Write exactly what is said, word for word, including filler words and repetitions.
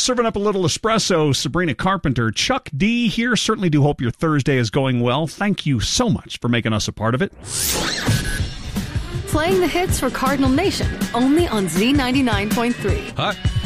Serving up a little espresso, Sabrina Carpenter. Chuck D here. Certainly do hope your Thursday is going well. Thank you so much for making us a part of it. Playing the hits for Cardinal Nation, only on Z ninety-nine point three. Hot.